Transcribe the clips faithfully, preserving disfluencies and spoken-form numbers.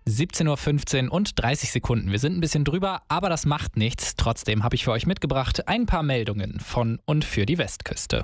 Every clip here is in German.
siebzehn Uhr fünfzehn und dreißig Sekunden. Wir sind ein bisschen drüber, aber das macht nichts. Trotzdem habe ich für euch mitgebracht ein paar Meldungen von und für die Westküste.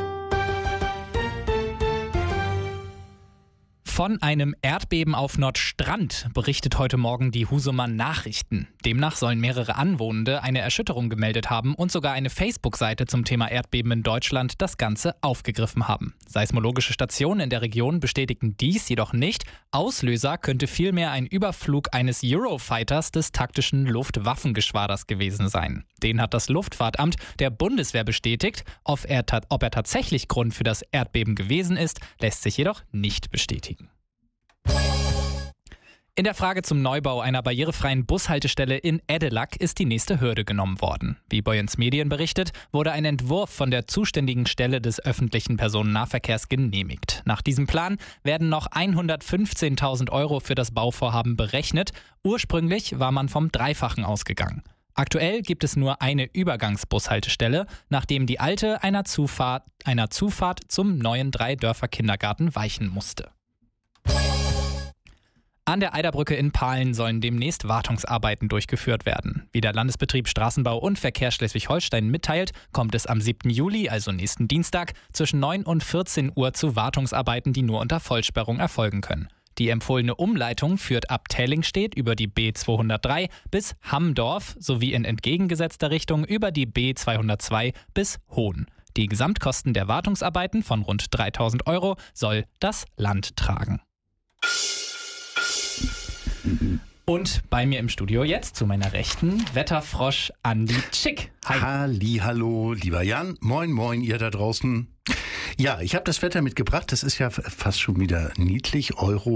Von einem Erdbeben auf Nordstrand berichtet heute Morgen die Husumer Nachrichten. Demnach sollen mehrere Anwohnende eine Erschütterung gemeldet haben und sogar eine Facebook-Seite zum Thema Erdbeben in Deutschland das Ganze aufgegriffen haben. Seismologische Stationen in der Region bestätigten dies jedoch nicht. Auslöser könnte vielmehr ein Überflug eines Eurofighters des taktischen Luftwaffengeschwaders gewesen sein. Den hat das Luftfahrtamt der Bundeswehr bestätigt. Ob er, ta- ob er tatsächlich Grund für das Erdbeben gewesen ist, lässt sich jedoch nicht bestätigen. In der Frage zum Neubau einer barrierefreien Bushaltestelle in Edelack ist die nächste Hürde genommen worden. Wie Boyens Medien berichtet, wurde ein Entwurf von der zuständigen Stelle des öffentlichen Personennahverkehrs genehmigt. Nach diesem Plan werden noch hundertfünfzehntausend Euro für das Bauvorhaben berechnet. Ursprünglich war man vom Dreifachen ausgegangen. Aktuell gibt es nur eine Übergangsbushaltestelle, nachdem die alte einer Zufahrt, einer Zufahrt zum neuen Drei-Dörfer-Kindergarten weichen musste. An der Eiderbrücke in Pahlen sollen demnächst Wartungsarbeiten durchgeführt werden. Wie der Landesbetrieb Straßenbau und Verkehr Schleswig-Holstein mitteilt, kommt es am siebten Juli, also nächsten Dienstag, zwischen neun und vierzehn Uhr zu Wartungsarbeiten, die nur unter Vollsperrung erfolgen können. Die empfohlene Umleitung führt ab Tällingstedt über die B zweihundertdrei bis Hammdorf sowie in entgegengesetzter Richtung über die B zweihundertzwei bis Hohn. Die Gesamtkosten der Wartungsarbeiten von rund dreitausend Euro soll das Land tragen. Und bei mir im Studio jetzt zu meiner Rechten Wetterfrosch Andi Tschick. Hi. Hallihallo, lieber Jan. Moin, moin, ihr da draußen. Ja, ich habe das Wetter mitgebracht. Das ist ja fast schon wieder niedlich.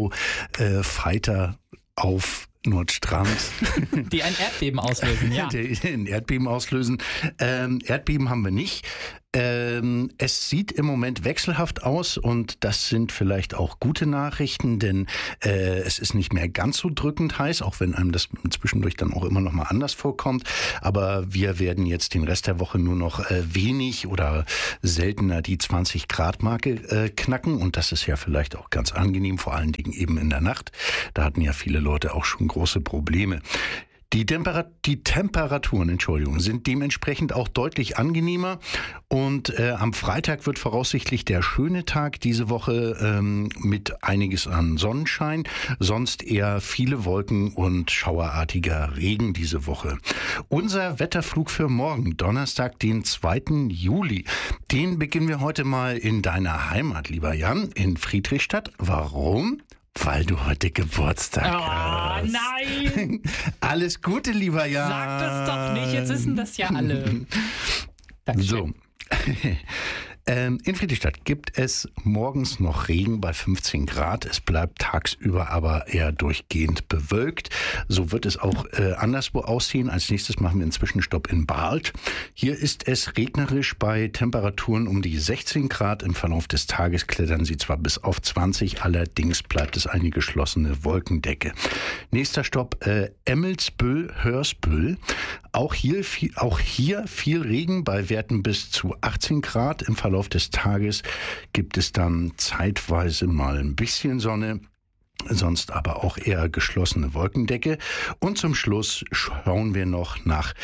Euro-Fighter äh, auf Nordstrand. Die ein Erdbeben auslösen, ja. Die ein Erdbeben auslösen. Ähm, Erdbeben haben wir nicht. Ähm, es sieht im Moment wechselhaft aus und das sind vielleicht auch gute Nachrichten, denn äh, es ist nicht mehr ganz so drückend heiß, auch wenn einem das zwischendurch dann auch immer noch mal anders vorkommt. Aber wir werden jetzt den Rest der Woche nur noch äh, wenig oder seltener die zwanzig Grad Marke äh, knacken und das ist ja vielleicht auch ganz angenehm, vor allen Dingen eben in der Nacht. Da hatten ja viele Leute auch schon große Probleme. Die, Temperat- die Temperaturen, Entschuldigung, sind dementsprechend auch deutlich angenehmer und äh, am Freitag wird voraussichtlich der schöne Tag diese Woche ähm, mit einiges an Sonnenschein, sonst eher viele Wolken und schauerartiger Regen diese Woche. Unser Wetterflug für morgen, Donnerstag, den zweiten Juli, den beginnen wir heute mal in deiner Heimat, lieber Jan, in Friedrichstadt. Warum? Weil du heute Geburtstag oh, hast. Oh nein! Alles Gute, lieber Jan. Sag das doch nicht, jetzt wissen das ja alle. Dankeschön. So. Ähm, in Friedrichstadt gibt es morgens noch Regen bei fünfzehn Grad. Es bleibt tagsüber aber eher durchgehend bewölkt. So wird es auch äh, anderswo aussehen. Als nächstes machen wir einen Zwischenstopp in Bahlt. Hier ist es regnerisch bei Temperaturen um die sechzehn Grad. Im Verlauf des Tages klettern sie zwar bis auf zwanzig, allerdings bleibt es eine geschlossene Wolkendecke. Nächster Stopp äh, Emmelsbüll, Hörsbüll. Auch hier, viel, auch hier viel Regen bei Werten bis zu achtzehn Grad. Im Verlauf des Tages gibt es dann zeitweise mal ein bisschen Sonne, sonst aber auch eher geschlossene Wolkendecke. Und zum Schluss schauen wir noch nach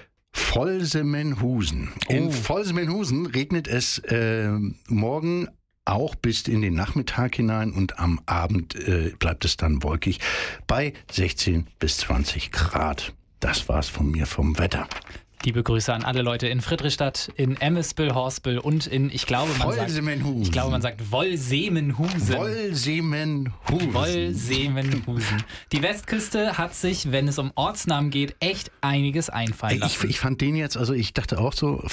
Volsemenhusen. Oh. In Volsemenhusen regnet es äh, morgen auch bis in den Nachmittag hinein und am Abend äh, bleibt es dann wolkig bei sechzehn bis zwanzig Grad. Das war's von mir vom Wetter. Liebe Grüße an alle Leute in Friedrichstadt, in Emmelsbüll, Horsbüll und in, ich glaube, man sagt, ich glaube, man sagt Wollsemenhusen. Wollsemenhusen. Wollsemenhusen. Die Westküste hat sich, wenn es um Ortsnamen geht, echt einiges einfallen lassen. Ich, ich fand den jetzt, also ich dachte auch so,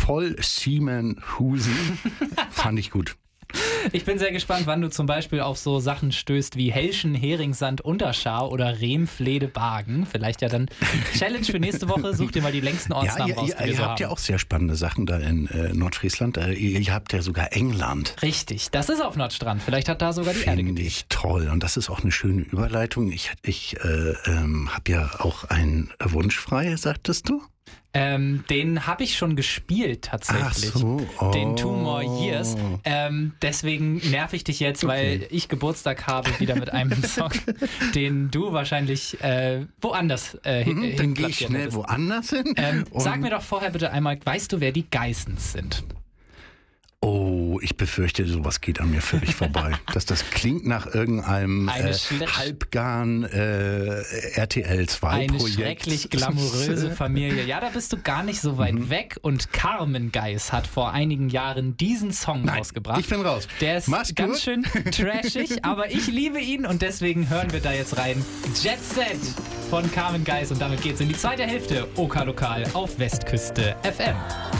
Vollsemenhusen fand ich gut. Ich bin sehr gespannt, wann du zum Beispiel auf so Sachen stößt wie Helschen, Heringsand, Unterschar oder Rehmflede, Bargen. Vielleicht ja dann Challenge für nächste Woche. Such dir mal die längsten Ortsnamen ja, raus, ja, die wir ihr so habt haben. ja auch sehr spannende Sachen da in äh, Nordfriesland. Äh, ihr, ihr habt ja sogar England. Richtig, das ist auf Nordstrand. Vielleicht hat da sogar die Find Erde gedeckt. ich toll. Und das ist auch eine schöne Überleitung. Ich, ich äh, ähm, habe ja auch einen Wunsch frei, sagtest du? Ähm, den habe ich schon gespielt tatsächlich. Ach so. Oh. Den Two More Years. Ähm, deswegen nerv ich dich jetzt, okay. weil ich Geburtstag habe, wieder mit einem Song, den du wahrscheinlich äh, woanders äh, mhm, hin Dann gehe ich schnell hättest. woanders hin. Ähm, sag mir doch vorher bitte einmal, weißt du, wer die Geissens sind? Oh, ich befürchte, sowas geht an mir völlig vorbei. Dass das klingt nach irgendeinem äh, halbgaren äh, R T L zwei Projekt. Eine schrecklich glamouröse Familie. Ja, da bist du gar nicht so weit mhm. weg. Und Carmen Geiss hat vor einigen Jahren diesen Song Nein, rausgebracht. Ich bin raus. Der ist Mach's ganz gut. schön trashig, aber ich liebe ihn und deswegen hören wir da jetzt rein. Jet Set von Carmen Geiss und damit geht's in die zweite Hälfte OK Lokal auf Westküste F M.